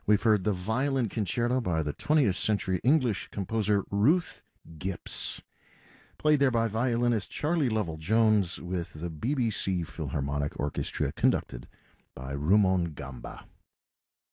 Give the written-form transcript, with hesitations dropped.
We've heard the Violin Concerto by the 20th century English composer Ruth Gipps, played there by violinist Charlie Lovell-Jones with the BBC Philharmonic Orchestra, conducted by Rumon Gamba.